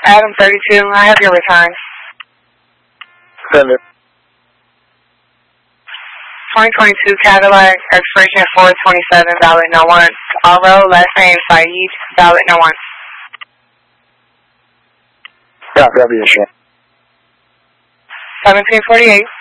Adam 32, I have your return. Send it. 2022 Cadillac, expiration 427, valid no one. Although last name Saeed, valid no one. Yeah, that'll be a shame. 1748.